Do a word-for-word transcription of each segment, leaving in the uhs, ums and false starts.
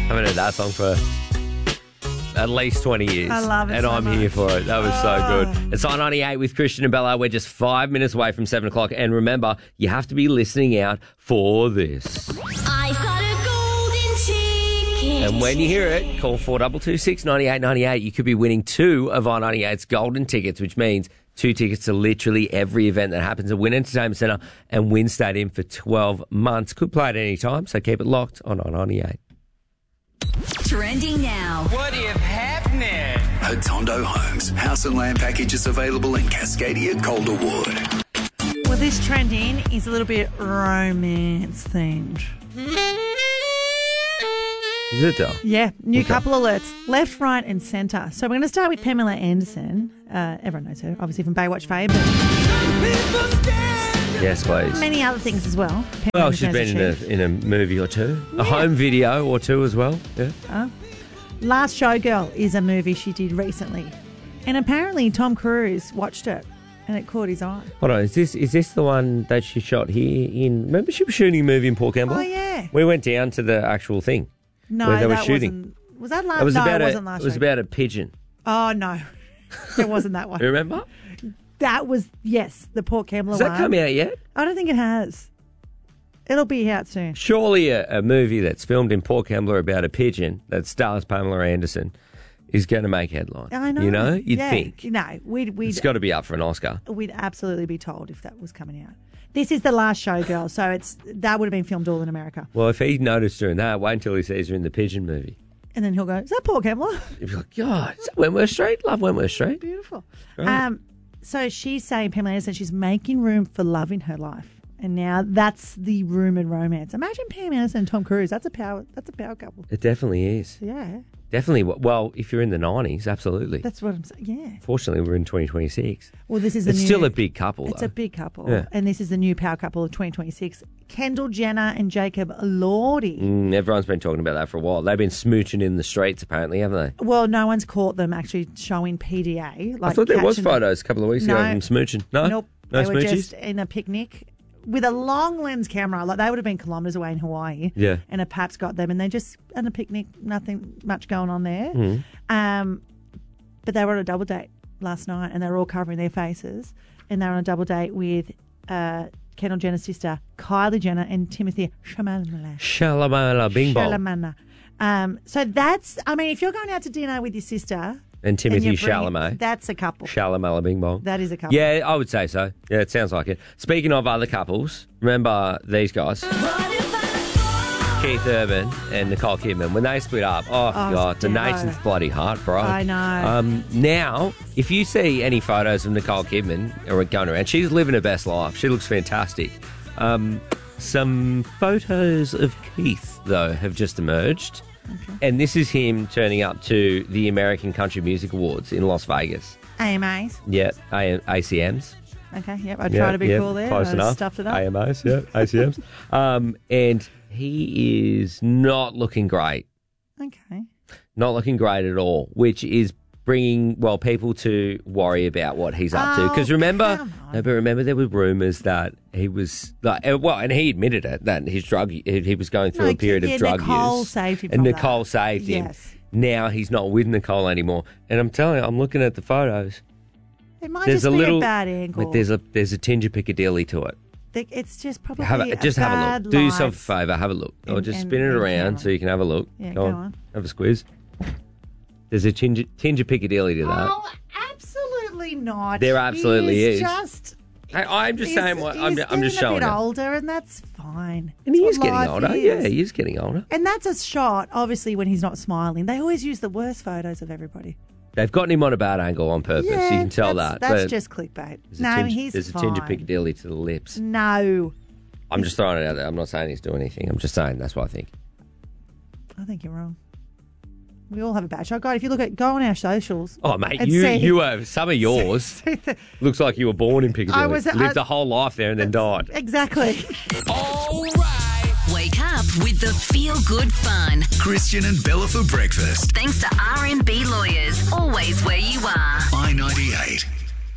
haven't heard that song for at least twenty years. I love it And so I'm much. here for it. That was Oh. so good. It's on ninety-eight with Christian and Bella. We're just five minutes away from seven o'clock. And remember, you have to be listening out for this. I've got a golden ticket. And when you hear it, call four two two six, nine eight nine eight. You could be winning two of I ninety-eight's golden tickets, which means two tickets to literally every event that happens at Wynn Entertainment Centre and Wynn Stadium for twelve months. Could play at any time, so keep it locked on I ninety-eight. Trending now. What is happening? Hotondo Homes. House and land packages available in Cascadia, Calderwood. Well, this trending is a little bit romance themed. Is it though? Yeah, new Okay. couple alerts, left, right and centre. So we're going to start with Pamela Anderson. Uh, everyone knows her, obviously from Baywatch fame, but Yes, please. many other things as well. Pamela Well, Anderson she's has been in achieved. a, in a movie or two. A home video or two as well. Yeah. Last Showgirl is a movie she did recently. And apparently Tom Cruise watched it and it caught his eye. Hold on, is this is this the one that she shot here in... Remember she was shooting a movie in Port Campbell? Oh, yeah. We went down to the actual thing. No, Where they were that shooting. wasn't. Was that last? It was no, about it a, wasn't last It was Showgirl. about a pigeon. Oh, no. It wasn't that one. You remember? That was, yes, the Port Campbell Has that one. come out yet? I don't think it has. It'll be out soon. Surely a, a movie that's filmed in Port Campbell about a pigeon that stars Pamela Anderson is going to make headlines. I know. You know? You'd Yeah. think. No, we'd, we'd, It's got to be up for an Oscar. we'd absolutely be told if that was coming out. This is The Last Showgirl, so it's that would have been filmed all in America. Well, if he noticed her in that, wait until he sees her in the pigeon movie. And then he'll go, is that Port Campbell? He'd be like, God, is that Wentworth Street? Love Wentworth Street. Beautiful. Great. Um, so she's saying, Pamela Anderson, she's making room for love in her life. And now that's the rumoured romance. Imagine Pam Anderson and Tom Cruise. That's a power That's a power couple. It definitely is. Yeah. Definitely. Well, if you're in the nineties, absolutely. That's what I'm saying. Yeah. Fortunately, we're in twenty twenty-six. Well, this is the It's new, still a big couple, It's though. a big couple. Yeah. And this is the new power couple of twenty twenty-six. Kendall Jenner and Jacob Elordi. Mm, everyone's been talking about that for a while. They've been smooching in the streets, apparently, haven't they? Well, no one's caught them actually showing P D A. Like I thought there was catching them. photos a couple of weeks ago No. of them smooching. No? Nope. No they were smoochies? just in a picnic with a long lens camera. Like they would have been kilometres away in Hawaii. Yeah. And a pap's got them, and they just on a picnic, nothing much going on there. Mm. Um, but they were on a double date last night, and they were all covering their faces, and they were on a double date with uh, Kendall Jenner's sister Kylie Jenner and Timothy Chalamet. Shalamala Bing Bong. Chalamet. Um, so that's, I mean, if you're going out to dinner with your sister And Timothy and you're bringing- Chalamet. that's a couple. Shalamala Bing Bong. That is a couple. Yeah, I would say so. Yeah, it sounds like it. Speaking of other couples, remember these guys? Keith Urban and Nicole Kidman. When they split up, oh, God, the no. nation's bloody heart broke. I know. Um, now, if you see any photos of Nicole Kidman or going around, she's living her best life. She looks fantastic. Um, some photos of Keith, though, have just emerged. Okay. And this is him turning up to the American Country Music Awards in Las Vegas. A M As. Yeah, A- ACMs. Okay, yep, I Yeah, tried to be yeah, cool there. Close I enough. stuffed it up. A M Os, yeah, A C Ms. um, and he is not looking great. Okay. Not looking great at all, which is bringing, well, people to worry about what he's up to. Oh, Because remember, come on. no, but remember there were rumours that he was, like, uh, well, and he admitted it, that his drug, he he was going through No, a period yeah, of drug Nicole use. saved him and from Nicole that. saved him. Yes. Now he's not with Nicole anymore. And I'm telling you, I'm looking at the photos. It might There's just a be little, a bad angle. but there's a there's a tinge of Piccadilly to it. Th- It's just probably Have a, just have a bad look. Do yourself a lights. favour. Have a look. or and- just and- spin it and around camera. so you can have a look. Yeah, go, go on. on. Have a squeeze. There's a tinge, tinge of Piccadilly to that. Oh, absolutely not. There absolutely He's is. Just, I, I'm just he's, saying what I'm, he's I'm just getting showing a bit it. older, and that's fine. And he That's is what getting life older. is. Yeah, he is getting older. And that's a shot, obviously, when he's not smiling. They always use the worst photos of everybody. They've gotten him on a bad angle on purpose. Yeah, you can tell that's, that. That's but just clickbait. there's a No, tinge, he's There's fine. a tinge of Piccadilly to the lips. No, I'm just throwing it out there. I'm not saying he's doing anything. I'm just saying that's what I think. I think you're wrong. We all have a bad shot. God, if you look at, go on our socials. Oh, mate, and you see- you have some of yours. Looks like you were born in Piccadilly. I was- Lived I- a whole life there and then died. Exactly. All right. Wake up with the feel good fun. Christian and Bella for breakfast. Thanks to R M B Lawyers. Always where you are. I ninety-eight.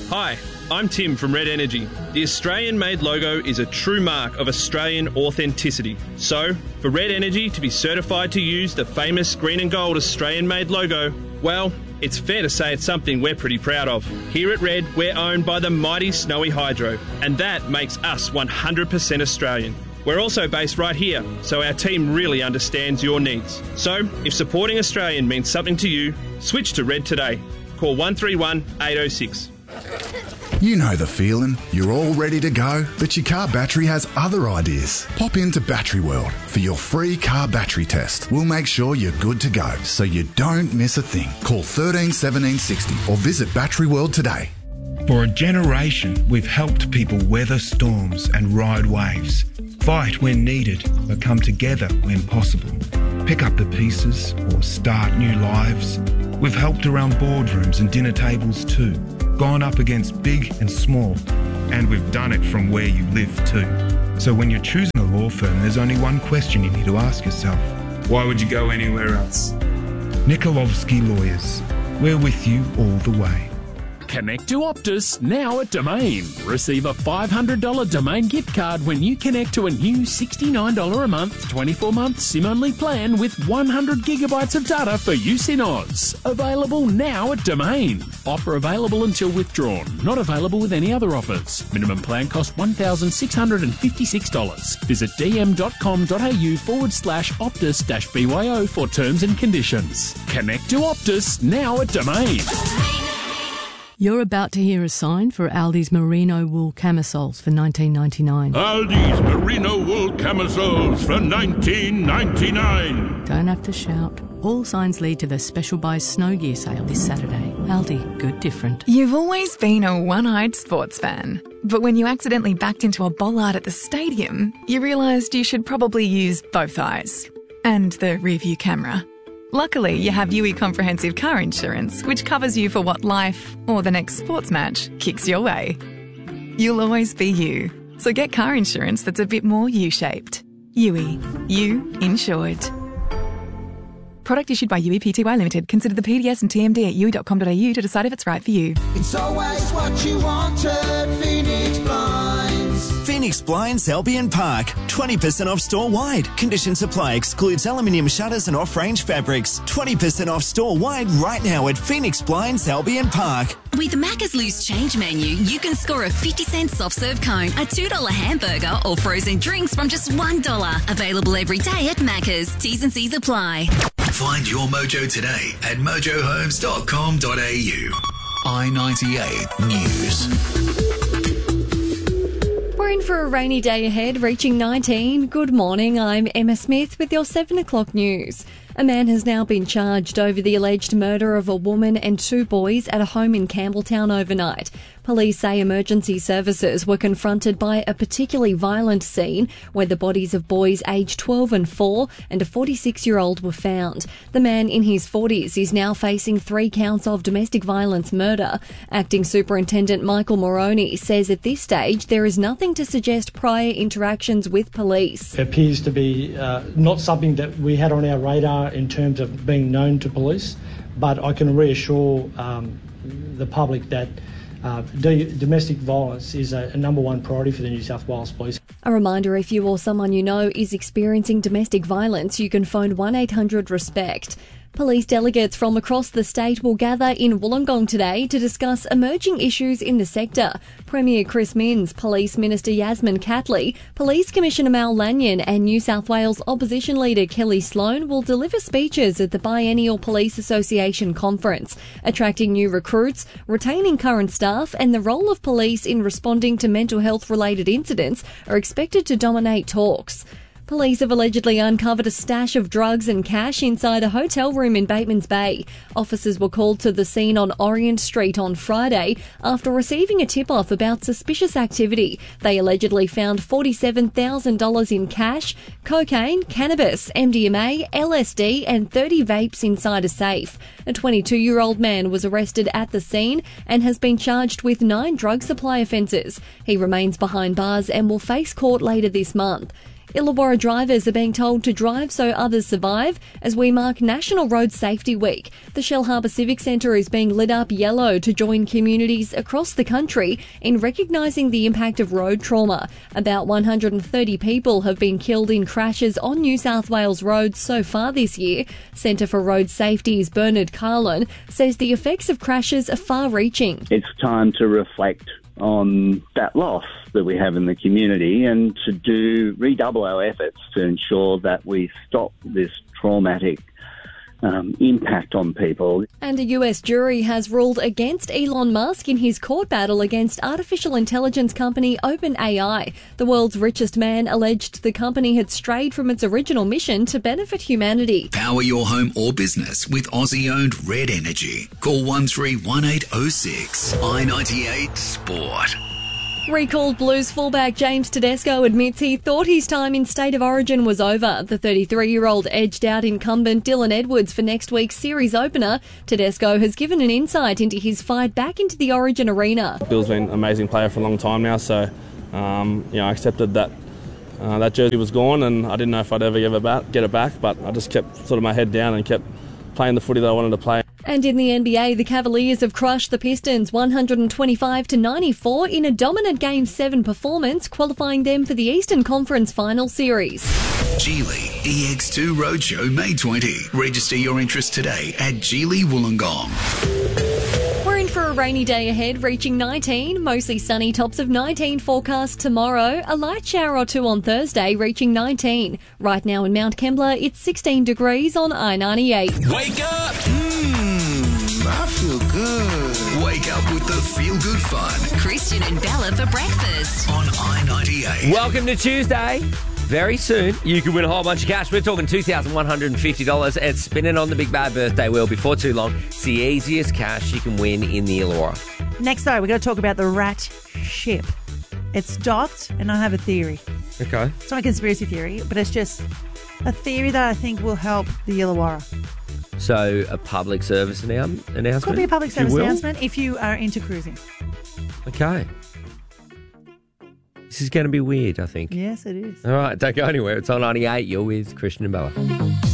Hi, I'm Tim from Red Energy. The Australian-made logo is a true mark of Australian authenticity. So, for Red Energy to be certified to use the famous green and gold Australian-made logo, well, it's fair to say it's something we're pretty proud of. Here at Red, we're owned by the mighty Snowy Hydro, and that makes us one hundred percent Australian. We're also based right here, so our team really understands your needs. So, if supporting Australian means something to you, switch to Red today. Call one three one, eight oh six. You know the feeling. You're all ready to go, but your car battery has other ideas. Pop into Battery World for your free car battery test. We'll make sure you're good to go, so you don't miss a thing. Call thirteen seventeen sixty or visit Battery World today. For a generation, we've helped people weather storms and ride waves. Fight when needed, but come together when possible. Pick up the pieces or start new lives. We've helped around boardrooms and dinner tables too. Gone up against big and small, and we've done it from where you live too. So when you're choosing a law firm, there's only one question you need to ask yourself. Why would you go anywhere else? Nikolovsky Lawyers. We're with you all the way. Connect to Optus now at Domain. Receive a five hundred dollars Domain gift card when you connect to a new sixty-nine dollars a month, twenty-four month SIM-only plan with one hundred gigabytes of data for use in Oz. Available now at Domain. Offer available until withdrawn. Not available with any other offers. Minimum plan cost one thousand six hundred fifty-six dollars. Visit dm.com.au forward slash Optus dash B Y O for terms and conditions. Connect to Optus now at Domain. You're about to hear a sign for Aldi's merino wool camisoles for nineteen ninety-nine. Aldi's merino wool camisoles for nineteen ninety-nine. Don't have to shout. All signs lead to the Special Buys Snow Gear sale this Saturday. Aldi, good different. You've always been a one-eyed sports fan. But when you accidentally backed into a bollard at the stadium, you realised you should probably use both eyes. And the rear-view camera. Luckily, you have U E Comprehensive Car Insurance, which covers you for what life, or the next sports match, kicks your way. You'll always be you. So get car insurance that's a bit more U-shaped. U E. You insured. Product issued by U E Pty Limited. Consider the P D S and T M D at u e dot com dot a u to decide if it's right for you. It's always what you wanted, Phoenix Blinds. Phoenix Blinds Albion Park. twenty percent off store-wide. Condition supply excludes aluminium shutters and off-range fabrics. twenty percent off store-wide right now at Phoenix Blinds Albion Park. With Macca's Loose Change menu, you can score a fifty cent soft-serve cone, a two dollar hamburger or frozen drinks from just one dollar. Available every day at Macca's. T's and C's apply. Find your mojo today at mojo homes dot com dot a u. I ninety-eight News. We're in for a rainy day ahead, reaching nineteen. Good morning, I'm Emma Smith with your seven o'clock news. A man has now been charged over the alleged murder of a woman and two boys at a home in Campbelltown overnight. Police say emergency services were confronted by a particularly violent scene where the bodies of boys aged twelve and four and a forty-six-year-old were found. The man in his forties is now facing three counts of domestic violence murder. Acting Superintendent Michael Moroney says at this stage there is nothing to suggest prior interactions with police. It appears to be uh, not something that we had on our radar in terms of being known to police, but I can reassure um, the public that Uh, d- domestic violence is a, a number one priority for the New South Wales Police. A reminder, if you or someone you know is experiencing domestic violence, you can phone one eight hundred RESPECT. Police delegates from across the state will gather in Wollongong today to discuss emerging issues in the sector. Premier Chris Minns, Police Minister Yasmin Catley, Police Commissioner Mal Lanyon and New South Wales Opposition Leader Kelly Sloan will deliver speeches at the Biennial Police Association Conference, attracting new recruits, retaining current staff and the role of police in responding to mental health related incidents are expected to dominate talks. Police have allegedly uncovered a stash of drugs and cash inside a hotel room in Batemans Bay. Officers were called to the scene on Orient Street on Friday after receiving a tip-off about suspicious activity. They allegedly found forty-seven thousand dollars in cash, cocaine, cannabis, M D M A, L S D and thirty vapes inside a safe. A twenty-two-year-old man was arrested at the scene and has been charged with nine drug supply offences. He remains behind bars and will face court later this month. Illawarra drivers are being told to drive so others survive as we mark National Road Safety Week. The Shellharbour Civic Centre is being lit up yellow to join communities across the country in recognising the impact of road trauma. About one hundred thirty people have been killed in crashes on New South Wales roads so far this year. Centre for Road Safety's Bernard Carlin says the effects of crashes are far-reaching. It's time to reflect on that loss that we have in the community and to do redouble our efforts to ensure that we stop this traumatic um, impact on people. And a U S jury has ruled against Elon Musk in his court battle against artificial intelligence company OpenAI. The world's richest man alleged the company had strayed from its original mission to benefit humanity. Power your home or business with Aussie-owned Red Energy. Call one three one eight oh six. I ninety-eight Sport. Recalled Blues fullback James Tedesco admits he thought his time in State of Origin was over. The thirty-three-year-old edged out incumbent Dylan Edwards for next week's series opener. Tedesco has given an insight into his fight back into the Origin arena. Bill's been an amazing player for a long time now, so um, you know, I accepted that uh, that jersey was gone, and I didn't know if I'd ever get it back, get it back, but I just kept sort of my head down and kept playing the footy that I wanted to play. And in the N B A, the Cavaliers have crushed the Pistons one twenty-five to ninety-four in a dominant Game seven performance, qualifying them for the Eastern Conference Final Series. Geely E X two Roadshow May twentieth. Register your interest today at Geely Wollongong. We're in for a rainy day ahead, reaching nineteen. Mostly sunny, tops of nineteen forecast tomorrow. A light shower or two on Thursday, reaching nineteen. Right now in Mount Kembla, it's sixteen degrees on I ninety-eight. Wake up! Mmm, I feel good. Wake up with the Feel Good Fun. Christian and Bella for breakfast. On I ninety-eight. Welcome to Tuesday. Very soon, you could win a whole bunch of cash. We're talking two thousand one hundred fifty dollars and spinning on the Big Bad Birthday Wheel before too long. It's the easiest cash you can win in the Illawarra. Next, though, we're going to talk about the rat ship. It's docked, and I have a theory. Okay. It's not a conspiracy theory, but it's just a theory that I think will help the Illawarra. So, a public service annou- announcement? Could be a public service if you will? announcement if you are into cruising. Okay. This is going to be weird, I think. Yes, it is. All right, don't go anywhere. It's on ninety-eight. You're with Christian and Bella.